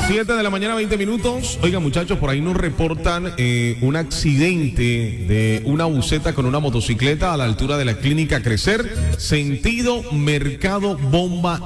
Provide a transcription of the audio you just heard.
7 de la mañana, 20 minutos. Oiga, muchachos, por ahí nos reportan un accidente de una buseta con una motocicleta a la altura de la clínica Crecer, sentido Mercado Bomba